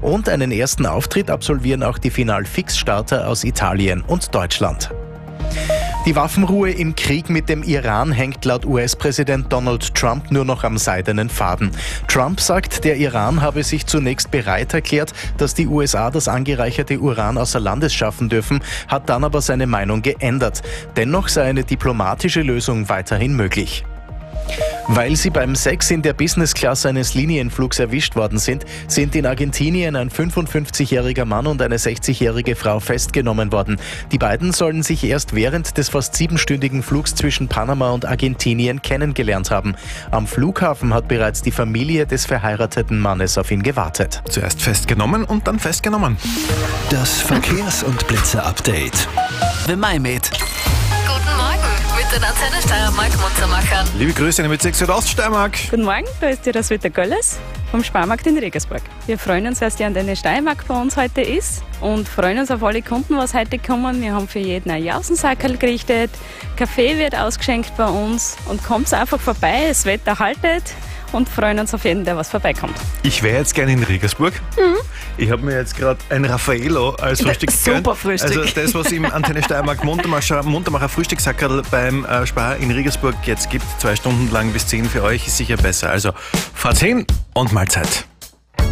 Und einen ersten Auftritt absolvieren auch die Final-Fix-Starter aus Italien und Deutschland. Die Waffenruhe im Krieg mit dem Iran hängt laut US-Präsident Donald Trump nur noch am seidenen Faden. Trump sagt, der Iran habe sich zunächst bereit erklärt, dass die USA das angereicherte Uran außer Landes schaffen dürfen, hat dann aber seine Meinung geändert. Dennoch sei eine diplomatische Lösung weiterhin möglich. Weil sie beim Sex in der Business Class eines Linienflugs erwischt worden sind in Argentinien ein 55-jähriger Mann und eine 60-jährige Frau festgenommen worden. Die beiden sollen sich erst während des fast 7-stündigen Flugs zwischen Panama und Argentinien kennengelernt haben. Am Flughafen hat bereits die Familie des verheirateten Mannes auf ihn gewartet. Zuerst festgenommen und dann festgenommen. Das Verkehrs- und Blitzer-Update. The MyMed. Guten Morgen mit den Antenne Steiermark Muntermachern. Liebe Grüße in der Bezirks Südoststeiermark. Guten Morgen, da ist die Roswitha Gölles vom Sparmarkt in Regensburg. Wir freuen uns, dass die Antenne Steiermark bei uns heute ist und freuen uns auf alle Kunden, was heute kommen. Wir haben für jeden ein Jausensackerl gerichtet, Kaffee wird ausgeschenkt bei uns und kommt einfach vorbei, das Wetter haltet und freuen uns auf jeden, der was vorbeikommt. Ich wäre jetzt gerne in Regensburg. Ich habe mir jetzt gerade ein Raffaello als Frühstück gegönnt. Super Frühstück. Also das, was im Antenne Steiermark Muntermacher Frühstückssackerl beim Spar in Regensburg jetzt gibt, 2 Stunden lang bis 10 für euch, ist sicher besser. Also fahrt hin und Mahlzeit.